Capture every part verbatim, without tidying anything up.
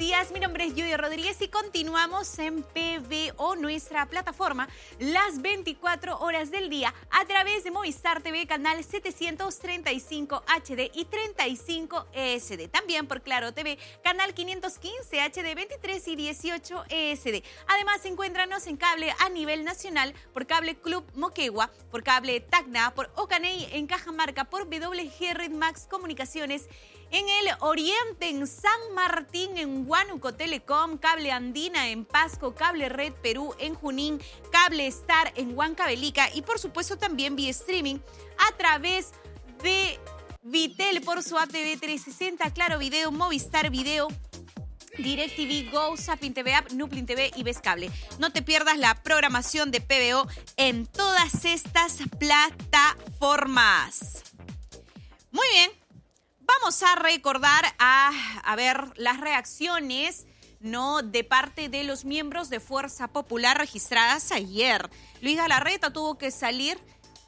días, mi nombre es Judy Rodríguez y continuamos en P B O, nuestra plataforma, las veinticuatro horas del día a través de Movistar T V, canal setecientos treinta y cinco H D y treinta y cinco E S D. También por Claro T V, canal quinientos quince H D, veintitrés y dieciocho E S D. Además, encuéntranos en cable a nivel nacional por Cable Club Moquegua, por Cable Tacna, por Ocaney en Cajamarca, por W G Red Max Comunicaciones, en el Oriente, en San Martín, en Huánuco Telecom, Cable Andina en Pasco, Cable Red Perú en Junín, Cable Star en Huancavelica y por supuesto también vía streaming a través de Vitel por su app T V trescientos sesenta, Claro Video, Movistar Video, DirecTV Go, Zapping T V App, Nuplin T V y Ves Cable. No te pierdas la programación de P B O en todas estas plataformas. Muy bien. Vamos a recordar a, a ver las reacciones, ¿no?, de parte de los miembros de Fuerza Popular registradas ayer. Luis Galarreta tuvo que salir.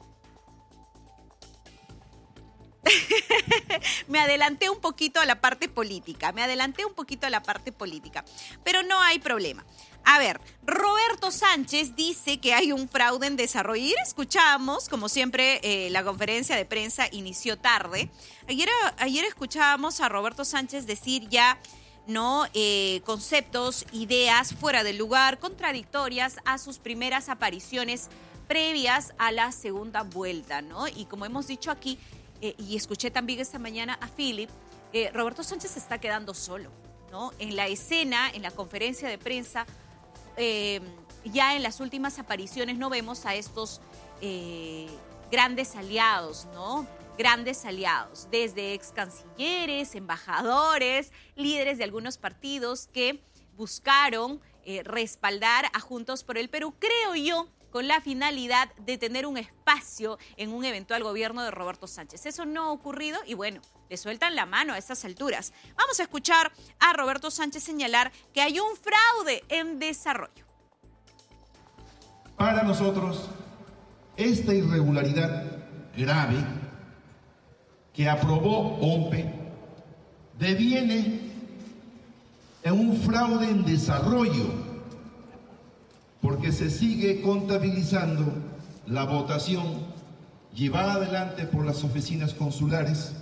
Me adelanté un poquito a la parte política, me adelanté un poquito a la parte política, pero no hay problema. A ver, Roberto Sánchez dice que hay un fraude en desarrollo. Ayer escuchábamos, como siempre, eh, la conferencia de prensa inició tarde. Ayer, ayer escuchábamos a Roberto Sánchez decir ya, ¿no?, eh, conceptos, ideas fuera del lugar, contradictorias a sus primeras apariciones previas a la segunda vuelta, ¿no? Y como hemos dicho aquí, eh, y escuché también esta mañana a Philip, eh, Roberto Sánchez se está quedando solo, ¿no? En la escena, en la conferencia de prensa, Eh, ya en las últimas apariciones no vemos a estos eh, grandes aliados, ¿no? Grandes aliados, desde ex cancilleres, embajadores, líderes de algunos partidos que buscaron eh, respaldar a Juntos por el Perú, creo yo, con la finalidad de tener un espacio en un eventual gobierno de Roberto Sánchez. Eso no ha ocurrido y bueno, le sueltan la mano a estas alturas. Vamos a escuchar a Roberto Sánchez señalar que hay un fraude en desarrollo. Para nosotros, esta irregularidad grave que aprobó O M P E deviene en un fraude en desarrollo, porque se sigue contabilizando la votación llevada adelante por las oficinas consulares,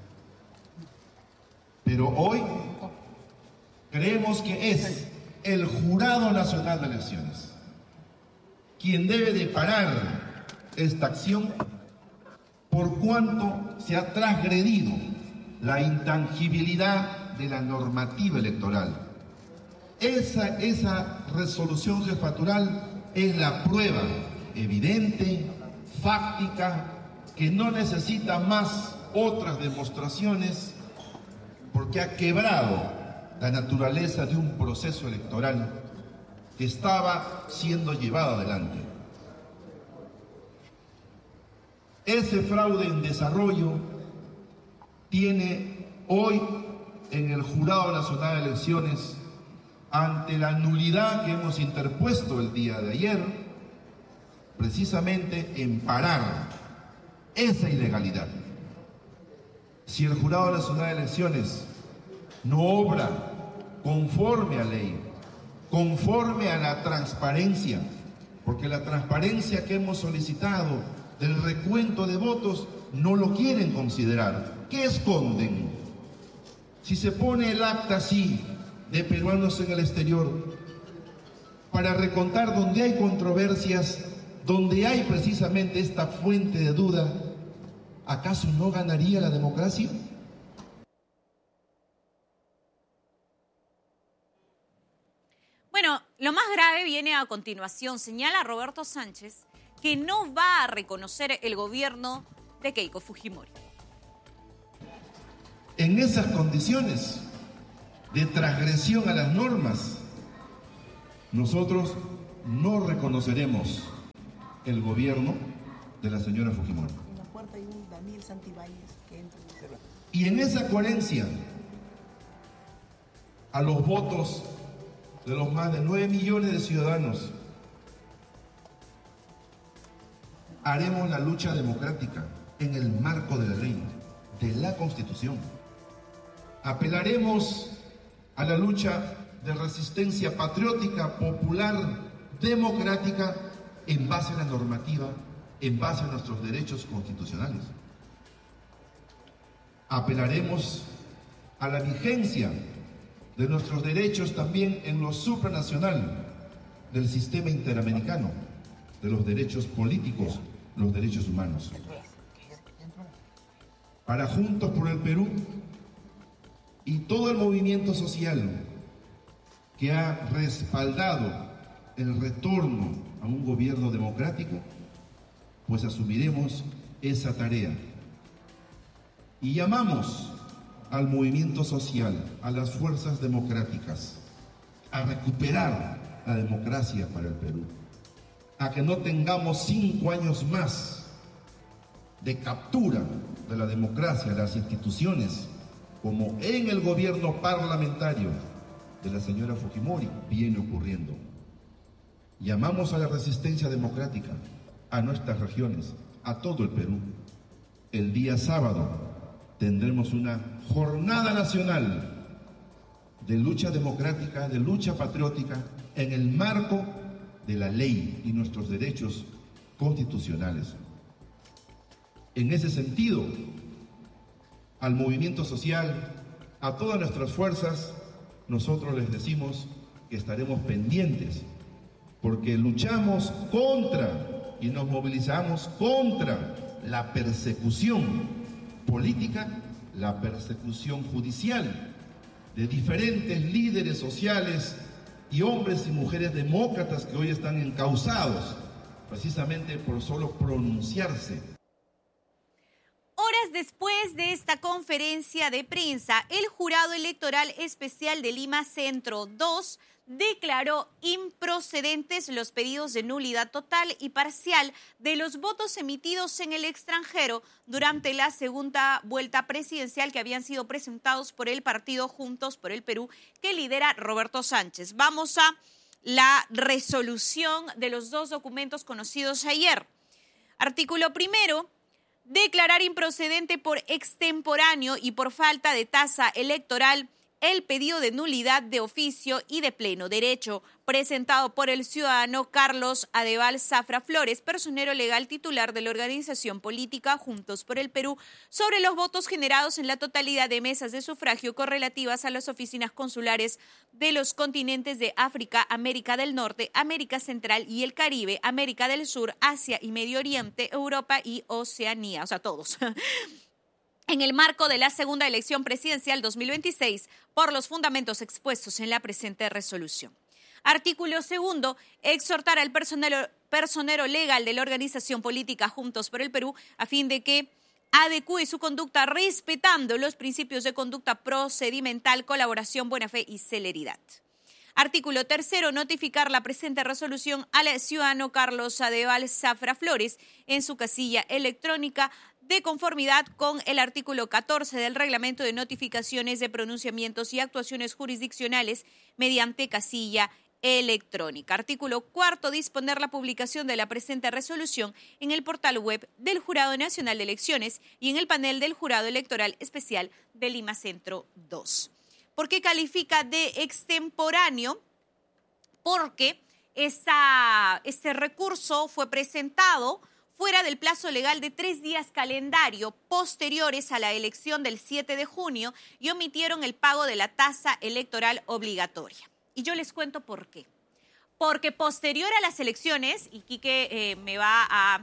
pero hoy creemos que es el Jurado Nacional de Elecciones quien debe de parar esta acción por cuanto se ha transgredido la intangibilidad de la normativa electoral. Esa, esa resolución jefatural es la prueba evidente, fáctica, que no necesita más otras demostraciones, porque ha quebrado la naturaleza de un proceso electoral que estaba siendo llevado adelante. Ese fraude en desarrollo tiene hoy en el Jurado Nacional de Elecciones, ante la nulidad que hemos interpuesto el día de ayer, precisamente en parar esa ilegalidad. Si el Jurado Nacional de Elecciones no obra conforme a ley, conforme a la transparencia, porque la transparencia que hemos solicitado del recuento de votos no lo quieren considerar. ¿Qué esconden? Si se pone el acta así de peruanos en el exterior para recontar donde hay controversias, donde hay precisamente esta fuente de duda, ¿acaso no ganaría la democracia? Bueno, lo más grave viene a continuación. Señala Roberto Sánchez que no va a reconocer el gobierno de Keiko Fujimori. En esas condiciones de transgresión a las normas, nosotros no reconoceremos el gobierno de la señora Fujimori. En la puerta hay un Daniel Santibáñez que entra. Y en esa coherencia a los votos de los más de nueve millones de ciudadanos, haremos la lucha democrática en el marco de la ley, de la Constitución. Apelaremos a la lucha de resistencia patriótica, popular, democrática, en base a la normativa, en base a nuestros derechos constitucionales. Apelaremos a la vigencia de nuestros derechos también en lo supranacional del sistema interamericano, de los derechos políticos, los derechos humanos. Para Juntos por el Perú y todo el movimiento social que ha respaldado el retorno a un gobierno democrático, pues asumiremos esa tarea. Y llamamos al movimiento social, a las fuerzas democráticas, a recuperar la democracia para el Perú, a que no tengamos cinco años más de captura de la democracia, de las instituciones, como en el gobierno parlamentario de la señora Fujimori viene ocurriendo. Llamamos a la resistencia democrática, a nuestras regiones, a todo el Perú. El día sábado tendremos una jornada nacional de lucha democrática, de lucha patriótica, en el marco de la ley y nuestros derechos constitucionales. En ese sentido, al movimiento social, a todas nuestras fuerzas, nosotros les decimos que estaremos pendientes, porque luchamos contra y nos movilizamos contra la persecución política, la persecución judicial de diferentes líderes sociales y hombres y mujeres demócratas que hoy están encausados precisamente por solo pronunciarse. Horas después de esta conferencia de prensa, el Jurado Electoral Especial de Lima Centro dos declaró improcedentes los pedidos de nulidad total y parcial de los votos emitidos en el extranjero durante la segunda vuelta presidencial que habían sido presentados por el partido Juntos por el Perú, que lidera Roberto Sánchez. Vamos a la resolución de los dos documentos conocidos ayer. Artículo primero. Declarar improcedente por extemporáneo y por falta de tasa electoral el pedido de nulidad de oficio y de pleno derecho presentado por el ciudadano Carlos Adeval Zafra Flores, personero legal titular de la organización política Juntos por el Perú, sobre los votos generados en la totalidad de mesas de sufragio correlativas a las oficinas consulares de los continentes de África, América del Norte, América Central y el Caribe, América del Sur, Asia y Medio Oriente, Europa y Oceanía, o sea, todos. En el marco de la segunda elección presidencial dos mil veintiséis, por los fundamentos expuestos en la presente resolución. Artículo segundo, exhortar al personero, personero legal de la organización política Juntos por el Perú a fin de que adecúe su conducta respetando los principios de conducta procedimental, colaboración, buena fe y celeridad. Artículo tercero, notificar la presente resolución al ciudadano Carlos Adeval Zafra Flores en su casilla electrónica de conformidad con el artículo catorce del Reglamento de Notificaciones de Pronunciamientos y Actuaciones Jurisdiccionales mediante casilla electrónica. Artículo cuarto, disponer la publicación de la presente resolución en el portal web del Jurado Nacional de Elecciones y en el panel del Jurado Electoral Especial de Lima Centro dos. ¿Por qué califica de extemporáneo? Porque esta, este recurso fue presentado fuera del plazo legal de tres días calendario posteriores a la elección del siete de junio y omitieron el pago de la tasa electoral obligatoria. Y yo les cuento por qué. Porque posterior a las elecciones, y Quique eh, me va a,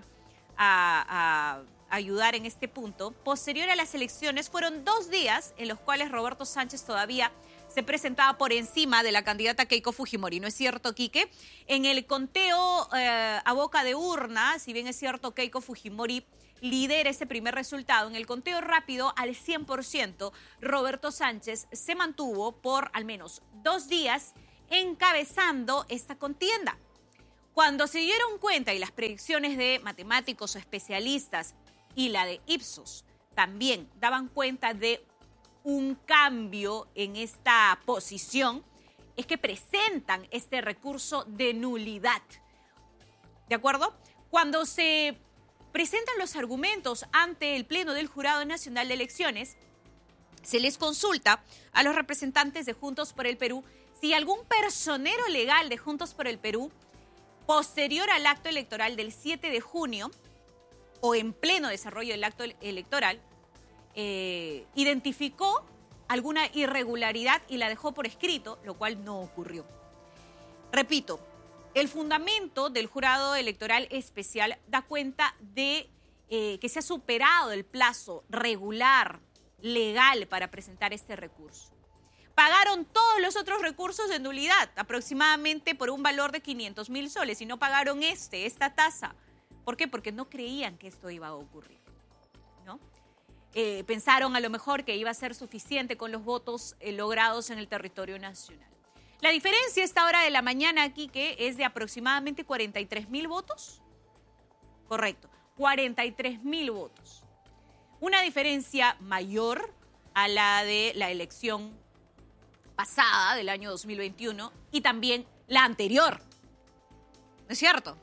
a, a ayudar en este punto, posterior a las elecciones fueron dos días en los cuales Roberto Sánchez todavía se presentaba por encima de la candidata Keiko Fujimori. ¿No es cierto, Quique? En el conteo eh, a boca de urna, si bien es cierto Keiko Fujimori lidera ese primer resultado, en el conteo rápido al cien por ciento, Roberto Sánchez se mantuvo por al menos dos días encabezando esta contienda. Cuando se dieron cuenta, y las predicciones de matemáticos o especialistas y la de Ipsos también daban cuenta de un cambio en esta posición, es que presentan este recurso de nulidad. ¿De acuerdo? Cuando se presentan los argumentos ante el Pleno del Jurado Nacional de Elecciones, se les consulta a los representantes de Juntos por el Perú si algún personero legal de Juntos por el Perú, posterior al acto electoral del siete de junio, o en pleno desarrollo del acto electoral, eh, identificó alguna irregularidad y la dejó por escrito, lo cual no ocurrió. Repito, el fundamento del jurado electoral especial da cuenta de eh, que se ha superado el plazo regular, legal, para presentar este recurso. Pagaron todos los otros recursos de nulidad, aproximadamente por un valor de quinientos mil soles, y no pagaron este, esta tasa. ¿Por qué? Porque no creían que esto iba a ocurrir, ¿no? Eh, pensaron a lo mejor que iba a ser suficiente con los votos eh, logrados en el territorio nacional. La diferencia a esta hora de la mañana aquí, que es de aproximadamente cuarenta y tres mil votos. Correcto, cuarenta y tres mil votos. Una diferencia mayor a la de la elección pasada del año dos mil veintiuno y también la anterior. ¿No es cierto?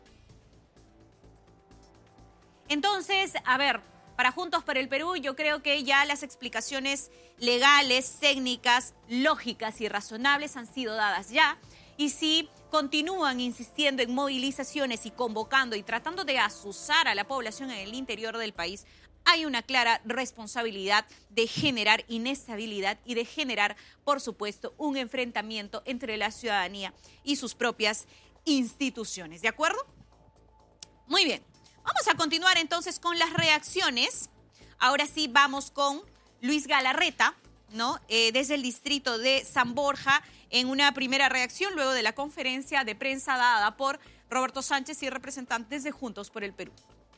Entonces, a ver, para Juntos por el Perú, yo creo que ya las explicaciones legales, técnicas, lógicas y razonables han sido dadas ya. Y si continúan insistiendo en movilizaciones y convocando y tratando de asusar a la población en el interior del país, hay una clara responsabilidad de generar inestabilidad y de generar, por supuesto, un enfrentamiento entre la ciudadanía y sus propias instituciones. ¿De acuerdo? Muy bien. Vamos a continuar entonces con las reacciones. Ahora sí vamos con Luis Galarreta, ¿no? Eh, desde el distrito de San Borja, en una primera reacción luego de la conferencia de prensa dada por Roberto Sánchez y representantes de Juntos por el Perú.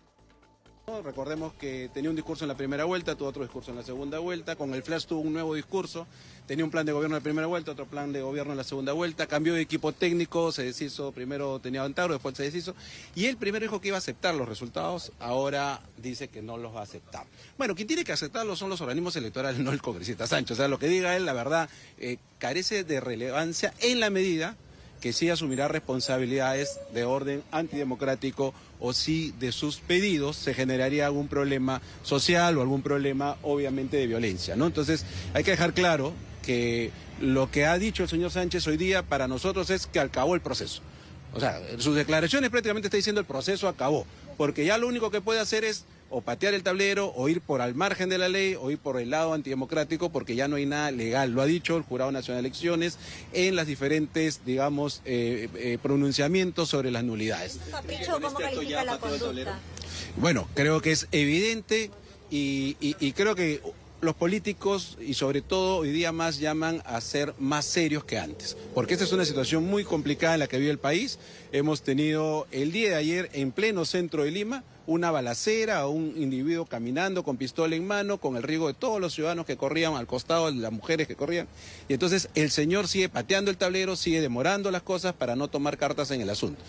Recordemos que tenía un discurso en la primera vuelta, tuvo otro discurso en la segunda vuelta, con el Flash tuvo un nuevo discurso, tenía un plan de gobierno en la primera vuelta, otro plan de gobierno en la segunda vuelta, cambió de equipo técnico, se deshizo, primero tenía Antauro, después se deshizo, y él primero dijo que iba a aceptar los resultados, ahora dice que no los va a aceptar. Bueno, quien tiene que aceptarlos son los organismos electorales, no el congresista Sánchez, o sea, lo que diga él, la verdad, eh, carece de relevancia en la medida que sí asumirá responsabilidades de orden antidemocrático o si de sus pedidos se generaría algún problema social o algún problema obviamente de violencia, ¿no? Entonces hay que dejar claro que lo que ha dicho el señor Sánchez hoy día para nosotros es que acabó el proceso. O sea, sus declaraciones prácticamente está diciendo el proceso acabó, porque ya lo único que puede hacer es o patear el tablero, o ir por al margen de la ley, o ir por el lado antidemocrático, porque ya no hay nada legal. Lo ha dicho el Jurado Nacional de Elecciones en las diferentes, digamos, eh, eh, pronunciamientos sobre las nulidades. Papicho, ¿cómo califica la conducta? Bueno, creo que es evidente y, y, y creo que los políticos, y sobre todo hoy día más, llaman a ser más serios que antes, porque esta es una situación muy complicada en la que vive el país. Hemos tenido el día de ayer en pleno centro de Lima una balacera, un individuo caminando con pistola en mano, con el riesgo de todos los ciudadanos que corrían al costado, de las mujeres que corrían. Y entonces el señor sigue pateando el tablero, sigue demorando las cosas para no tomar cartas en el asunto.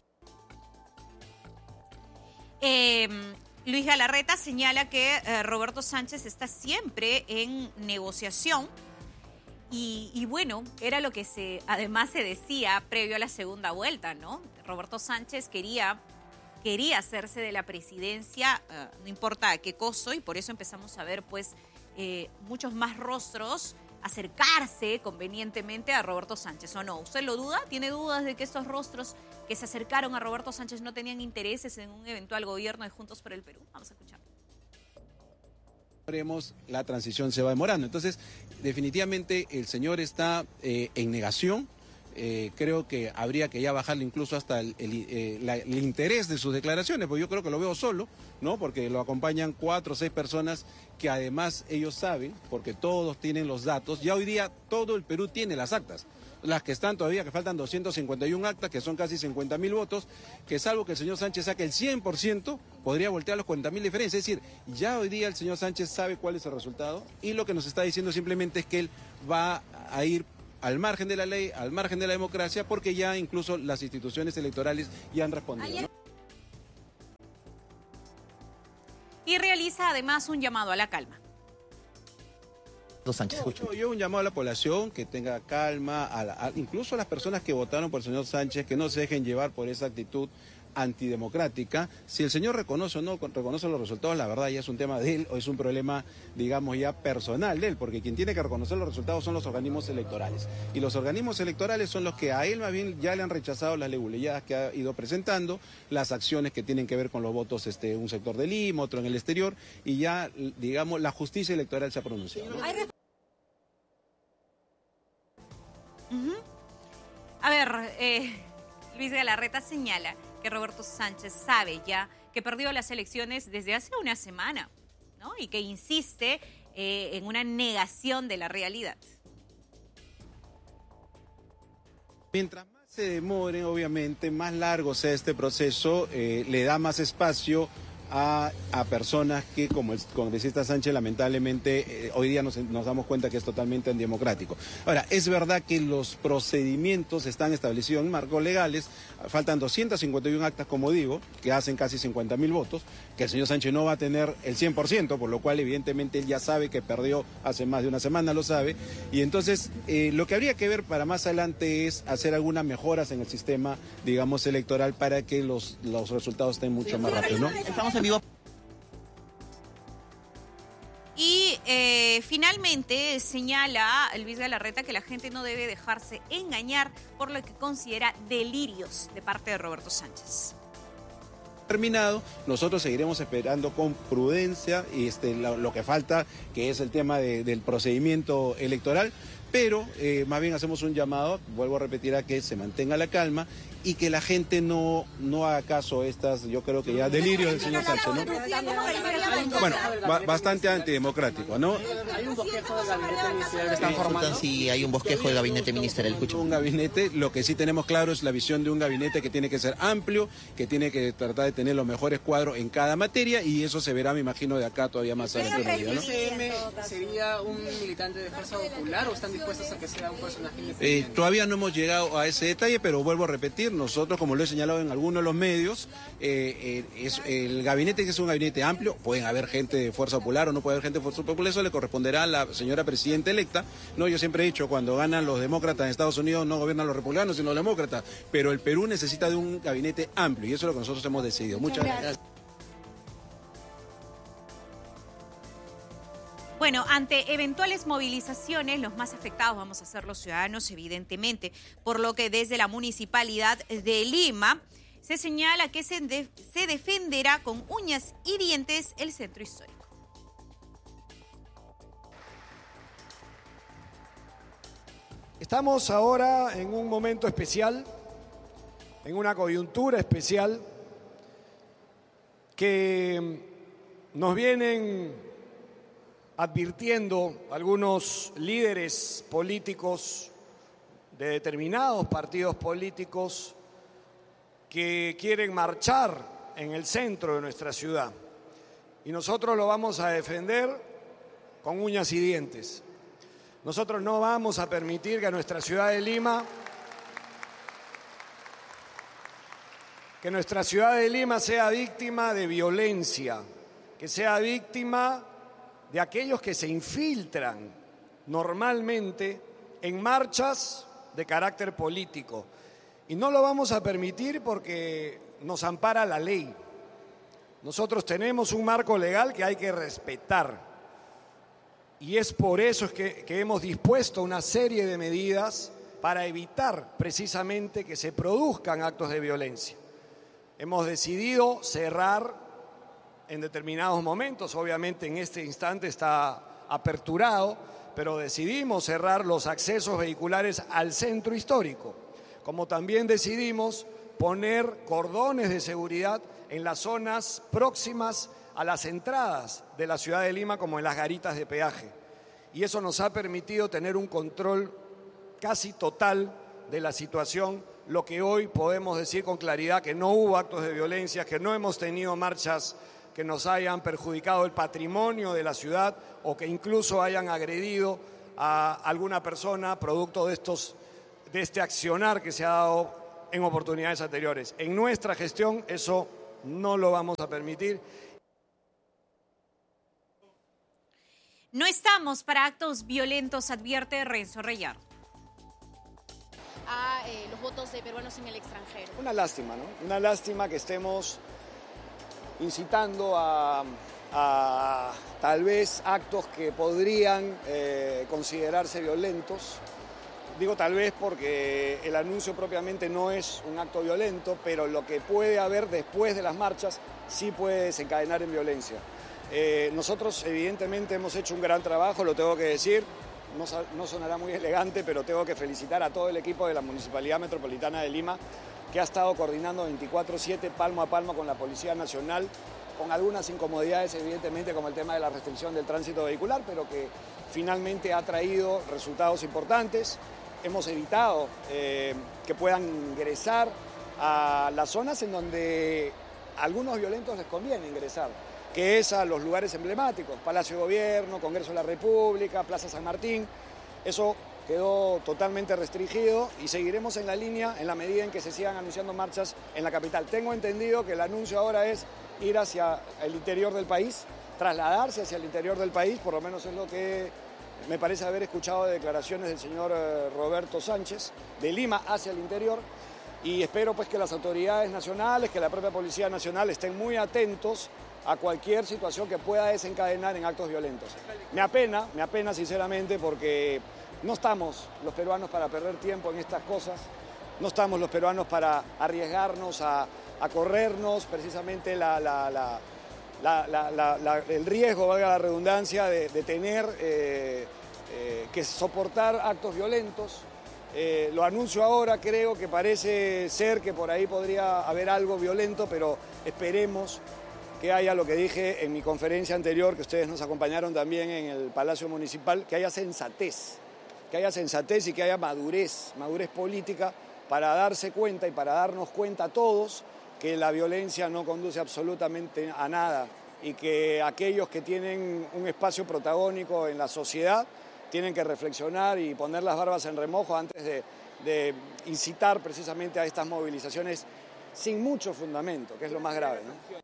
Eh, Luis Galarreta señala que eh, Roberto Sánchez está siempre en negociación y, y bueno, era lo que se además se decía previo a la segunda vuelta, ¿no? Roberto Sánchez quería... quería hacerse de la presidencia, uh, no importa a qué costo, y por eso empezamos a ver pues eh, muchos más rostros acercarse convenientemente a Roberto Sánchez, ¿o no? ¿Usted lo duda? ¿Tiene dudas de que estos rostros que se acercaron a Roberto Sánchez no tenían intereses en un eventual gobierno de Juntos por el Perú? Vamos a escuchar. La transición se va demorando, entonces definitivamente el señor está eh, en negación. Eh, creo que habría que ya bajarle incluso hasta el, el, eh, la, el interés de sus declaraciones, porque yo creo que lo veo solo, ¿no? Porque lo acompañan cuatro o seis personas que además ellos saben, porque todos tienen los datos. Ya hoy día todo el Perú tiene las actas, las que están todavía, que faltan doscientas cincuenta y una actas, que son casi cincuenta mil votos, que salvo que el señor Sánchez saque el cien por ciento, podría voltear los cuarenta mil diferencias. Es decir, ya hoy día el señor Sánchez sabe cuál es el resultado y lo que nos está diciendo simplemente es que él va a ir al margen de la ley, al margen de la democracia, porque ya incluso las instituciones electorales ya han respondido, ¿no? Y realiza además un llamado a la calma. Sánchez, yo, yo un llamado a la población que tenga calma, a la, a, incluso a las personas que votaron por el señor Sánchez, que no se dejen llevar por esa actitud antidemocrática. Si el señor reconoce o no reconoce los resultados, la verdad ya es un tema de él o es un problema, digamos, ya personal de él, porque quien tiene que reconocer los resultados son los organismos electorales. Y los organismos electorales son los que a él más bien ya le han rechazado las leguleyadas que ha ido presentando, las acciones que tienen que ver con los votos, este, un sector de Lima, otro en el exterior, y ya, digamos, la justicia electoral se ha pronunciado. Uh-huh. A ver, eh, Luis Galarreta señala que Roberto Sánchez sabe ya que perdió las elecciones desde hace una semana, ¿no? Y que insiste eh, en una negación de la realidad. Mientras más se demore, obviamente, más largo sea este proceso, eh, le da más espacio a, a personas que, como el congresista Sánchez, lamentablemente, eh, hoy día nos, nos damos cuenta que es totalmente antidemocrático. Ahora, es verdad que los procedimientos están establecidos en marcos legales, faltan doscientas cincuenta y una actas, como digo, que hacen casi cincuenta mil votos, que el señor Sánchez no va a tener el cien por ciento, por lo cual evidentemente él ya sabe que perdió hace más de una semana, lo sabe, y entonces eh, lo que habría que ver para más adelante es hacer algunas mejoras en el sistema, digamos, electoral para que los, los resultados estén mucho más rápidos, ¿no? Estamos en vivo. Y eh, finalmente señala Luis Galarreta que la gente no debe dejarse engañar por lo que considera delirios de parte de Roberto Sánchez. Terminado, nosotros seguiremos esperando con prudencia y este, lo, lo que falta, que es el tema de, del procedimiento electoral, pero eh, más bien hacemos un llamado, vuelvo a repetir, a que se mantenga la calma y que la gente no, no haga caso a estas, yo creo que ya delirios del señor Sánchez, ¿no? Bueno, ba bastante antidemocrático, ¿no? Hay un bosquejo del gabinete ministerial que están formando. Sí, hay un bosquejo del gabinete ministerial. Escucho. Un gabinete, lo que sí tenemos claro es la visión de un gabinete que tiene que ser amplio, que tiene que tratar de tener los mejores cuadros en cada materia, y eso se verá, me imagino, de acá todavía más adelante, ¿no? ¿El C M sería un militante de Fuerza Popular o están dispuestos a que sea un personaje independiente? Eh, todavía no hemos llegado a ese detalle, pero vuelvo a repetir, nosotros, como lo he señalado en algunos de los medios, eh, eh, es, el gabinete que es un gabinete amplio, pueden haber gente de Fuerza Popular o no puede haber gente de Fuerza Popular, eso le corresponderá a la señora presidenta electa. No, yo siempre he dicho, cuando ganan los demócratas en Estados Unidos no gobiernan los republicanos, sino los demócratas, pero el Perú necesita de un gabinete amplio y eso es lo que nosotros hemos decidido. Muchas gracias. Bueno, ante eventuales movilizaciones, los más afectados vamos a ser los ciudadanos, evidentemente, por lo que desde la Municipalidad de Lima se señala que se, de, se defenderá con uñas y dientes el centro histórico. Estamos ahora en un momento especial, en una coyuntura especial, que nos vienen advirtiendo algunos líderes políticos de determinados partidos políticos que quieren marchar en el centro de nuestra ciudad. Y nosotros lo vamos a defender con uñas y dientes. Nosotros no vamos a permitir que nuestra ciudad de Lima, que nuestra ciudad de Lima sea víctima de violencia, que sea víctima de aquellos que se infiltran normalmente en marchas de carácter político. Y no lo vamos a permitir porque nos ampara la ley. Nosotros tenemos un marco legal que hay que respetar. Y es por eso que, que hemos dispuesto una serie de medidas para evitar precisamente que se produzcan actos de violencia. Hemos decidido cerrar en determinados momentos, obviamente en este instante está aperturado, pero decidimos cerrar los accesos vehiculares al centro histórico, como también decidimos poner cordones de seguridad en las zonas próximas a las entradas de la ciudad de Lima, como en las garitas de peaje. Y eso nos ha permitido tener un control casi total de la situación, lo que hoy podemos decir con claridad que no hubo actos de violencia, que no hemos tenido marchas que nos hayan perjudicado el patrimonio de la ciudad o que incluso hayan agredido a alguna persona producto de, estos, de este accionar que se ha dado en oportunidades anteriores. En nuestra gestión eso no lo vamos a permitir. No estamos para actos violentos, advierte Renzo Reyardo. a eh, los votos de peruanos en el extranjero. Una lástima, ¿no? Una lástima que estemos incitando a, a tal vez actos que podrían eh, considerarse violentos. Digo tal vez porque el anuncio propiamente no es un acto violento, pero lo que puede haber después de las marchas sí puede desencadenar en violencia. Eh, nosotros evidentemente hemos hecho un gran trabajo, lo tengo que decir, no, no sonará muy elegante, pero tengo que felicitar a todo el equipo de la Municipalidad Metropolitana de Lima, que ha estado coordinando veinticuatro siete, palmo a palmo con la Policía Nacional, con algunas incomodidades evidentemente como el tema de la restricción del tránsito vehicular, pero que finalmente ha traído resultados importantes. Hemos evitado eh, que puedan ingresar a las zonas en donde a algunos violentos les conviene ingresar, que es a los lugares emblemáticos, Palacio de Gobierno, Congreso de la República, Plaza San Martín. Eso quedó totalmente restringido y seguiremos en la línea en la medida en que se sigan anunciando marchas en la capital. Tengo entendido que el anuncio ahora es ir hacia el interior del país, trasladarse hacia el interior del país, por lo menos es lo que me parece haber escuchado de declaraciones del señor Roberto Sánchez, de Lima hacia el interior, y espero pues que las autoridades nacionales, que la propia Policía Nacional estén muy atentos a cualquier situación que pueda desencadenar en actos violentos. Me apena, me apena sinceramente porque no estamos los peruanos para perder tiempo en estas cosas, no estamos los peruanos para arriesgarnos a, a corrernos precisamente la, la, la, la, la, la, la, el riesgo, valga la redundancia, de, de tener eh, eh, que soportar actos violentos. Eh, lo anuncio ahora, creo que parece ser que por ahí podría haber algo violento, pero esperemos que haya lo que dije en mi conferencia anterior, que ustedes nos acompañaron también en el Palacio Municipal, que haya sensatez, que haya sensatez y que haya madurez, madurez política para darse cuenta y para darnos cuenta a todos que la violencia no conduce absolutamente a nada y que aquellos que tienen un espacio protagónico en la sociedad tienen que reflexionar y poner las barbas en remojo antes de, de incitar precisamente a estas movilizaciones sin mucho fundamento, que es lo más grave, ¿no?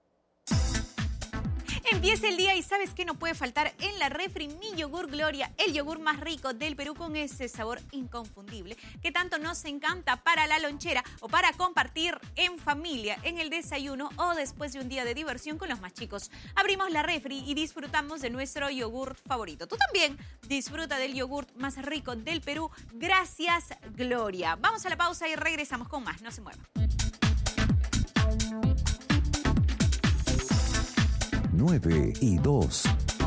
Empieza el día y ¿sabes qué no puede faltar en la refri? Mi yogur Gloria, el yogur más rico del Perú con ese sabor inconfundible que tanto nos encanta para la lonchera o para compartir en familia, en el desayuno o después de un día de diversión con los más chicos. Abrimos la refri y disfrutamos de nuestro yogur favorito. Tú también disfruta del yogur más rico del Perú. Gracias, Gloria. Vamos a la pausa y regresamos con más. No se muevan. nueve y dos.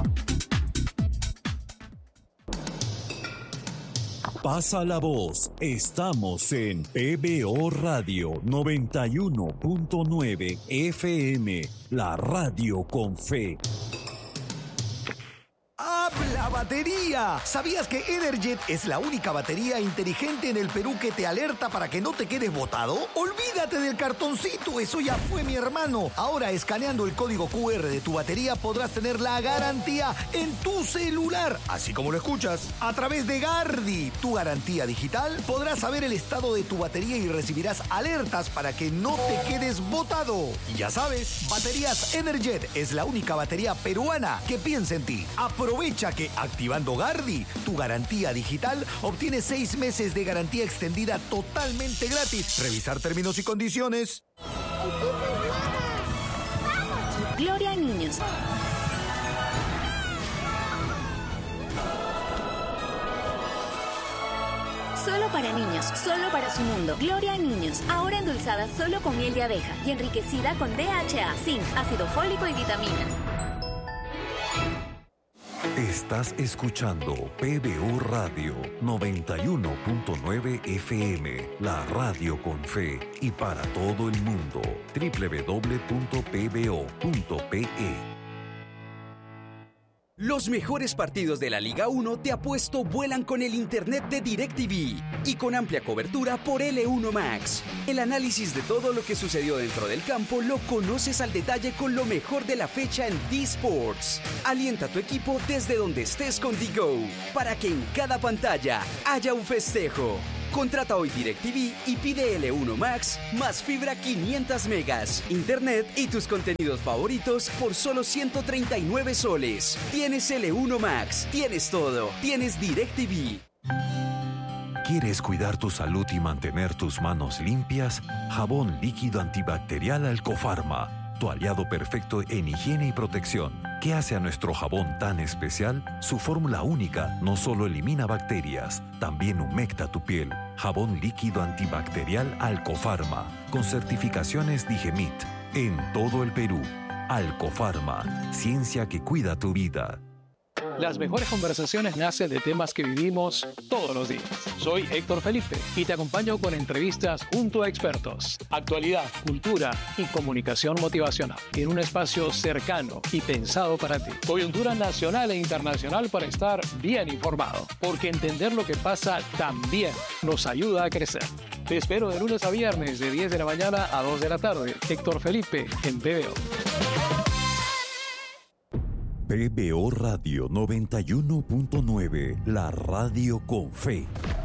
Pasa la voz. Estamos en P B O Radio noventa y uno punto nueve F M, la radio con fe. ¡Habla batería! ¿Sabías que Energet es la única batería inteligente en el Perú que te alerta para que no te quedes botado? ¡Olvídate del cartoncito! Eso ya fue, mi hermano. Ahora, escaneando el código Q R de tu batería, podrás tener la garantía en tu celular. Así como lo escuchas. A través de Gardi, tu garantía digital, podrás saber el estado de tu batería y recibirás alertas para que no te quedes botado. Y ya sabes, Baterías Energet es la única batería peruana que piensa en ti. Aprovecha que activando Gardi, tu garantía digital, obtienes seis meses de garantía extendida totalmente gratis. Revisar términos y condiciones. Gloria Niños. Solo para niños, solo para su mundo. Gloria Niños, ahora endulzada solo con miel de abeja y enriquecida con D H A, zinc, ácido fólico y vitaminas. Estás escuchando P B O Radio noventa y uno punto nueve F M, la radio con fe y para todo el mundo. doble u doble u doble u punto p b o punto p e. Los mejores partidos de la Liga uno de apuesto vuelan con el internet de DirecTV y con amplia cobertura por L uno Max. El análisis de todo lo que sucedió dentro del campo lo conoces al detalle con lo mejor de la fecha en D-Sports. Alienta a tu equipo desde donde estés con D-Go para que en cada pantalla haya un festejo. Contrata hoy DirecTV y pide L uno Max más fibra quinientos megas, internet y tus contenidos favoritos por solo ciento treinta y nueve soles. Tienes L uno Max, tienes todo, tienes DirecTV. ¿Quieres cuidar tu salud y mantener tus manos limpias? Jabón líquido antibacterial Alcofarma, tu aliado perfecto en higiene y protección. ¿Qué hace a nuestro jabón tan especial? Su fórmula única no solo elimina bacterias, también humecta tu piel. Jabón líquido antibacterial Alcofarma, con certificaciones Digemit, en todo el Perú. Alcofarma, ciencia que cuida tu vida. Las mejores conversaciones nacen de temas que vivimos todos los días. Soy Héctor Felipe y te acompaño con entrevistas junto a expertos, actualidad, cultura y comunicación motivacional en un espacio cercano y pensado para ti. Coyuntura nacional e internacional para estar bien informado, porque entender lo que pasa también nos ayuda a crecer. Te espero de lunes a viernes de diez de la mañana a dos de la tarde. Héctor Felipe en P B O. P B O Radio noventa y uno punto nueve, la radio con fe.